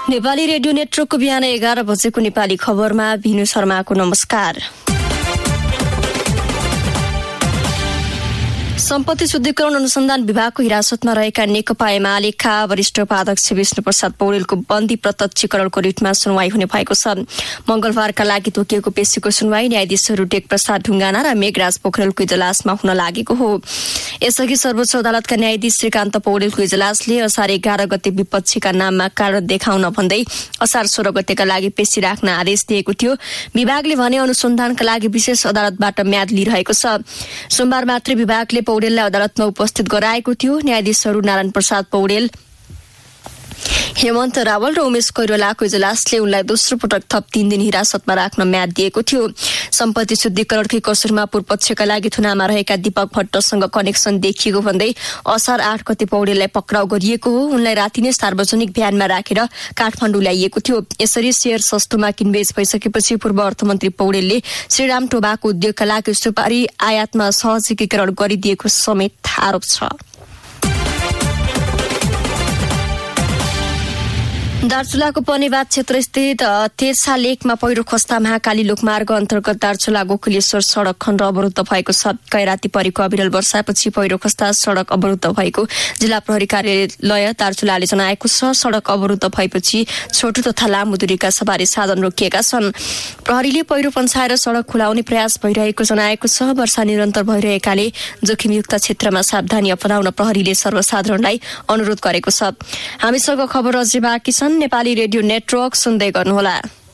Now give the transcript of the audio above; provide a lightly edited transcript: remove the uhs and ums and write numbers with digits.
Nepali radio नेटवर्कको बिहान 11 बजेको नेपाली खबरमा भिनु शर्माको नमस्कार। सम्पत्ति शुद्धिकरण अनुसन्धान विभागको हिरासतमा रहेका नेकपा एमालेका वरिष्ठ उपाध्यक्ष विष्णुप्रसाद पौडेलको बन्दी प्रत्यक्षीकरणको रिटमा सुनवाई हुने भएको छ। मंगलबारका लागि तोकिएको पेशीको सुनवाई न्यायाधीशहरू टेकप्रसाद ढुङ्गाना र मेघराज पोखरेलको इजलासमा हुन लागेको हो। यसअघि सर्वोच्च अदालतका न्यायाधीश श्रीकान्त पौडेलको इजलासले असार 11 गते विपक्षीका नाममा कारण देखाउन भन्दै असार 16 गतेका लागि पेशी राख्न आदेश दिएको थियो। विभागले भने अनुसन्धानका लागि विशेष अदालतबाट म्याद लिइरहेको छ। सोमबार मात्रै विभागले पौडेललाई अदालतमा उपस्थित गराएको थियो। न्यायाधीशहरू नारायण प्रसाद पौडेल, हेमन्त रावल र उमेश कोइरालाको इजलासले उनलाई दोस्रो पटक थप 3 दिन हिरासतमा राख्न म्याद दिएको थियो। सम्पत्ति शुद्धिकरणकै कसुरमा पूर्वपक्षका लागि थुनामा रहेका दीपक भट्टसँग कनेक्सन देखिएको भन्दै असार 8 गते पौडेललाई पक्राउ गरिएको हो। उनलाई राति नै सार्वजनिक भ्यानमा राखेर काठमाडौँ ल्याइएको थियो। यसरी शेयर सस्तोमा किनबेच भइसकेपछि पूर्व अर्थमन्त्री पौडेलले श्रीराम टोबाको उद्योगका लागि सुपारी आयातमा सहजीकरण गरिदिएको समेत आरोप छ। दार्चुलाको पनेवाद क्षेत्रस्थित तेर्सा लेकमा पहिरो खस्दा महाकाली लोकमार्ग अन्तर्गत दार्चुला गोकुलेश्वर सड़क खण्ड अवरुद्ध भएको छ। कैराती परेको अविरल वर्षापछि पहिरो खस्दा सड़क अवरुद्ध भएको जिल्ला प्रहरी कार्यालय दार्चुलाले जनाएको छ। सड़क अवरुद्ध भएपछि छोटो तथा लामो दूरीका सवारी साधन रोकिएका छन्। प्रहरीले पहिरो पन्साएर सड़क खुलाउने प्रयास भइरहेको जनाएको छ। वर्षा निरन्तर भइरहेकाले जोखिमयुक्त क्षेत्रमा सावधानी अपनाउन प्रहरीले सर्वसाधारणलाई अनुरोध गरेको छ। हामीसँग खबर अझै बाँकी छन्। नेपाली रेडियो नेटवर्क सुन्दै गर्नुहोला।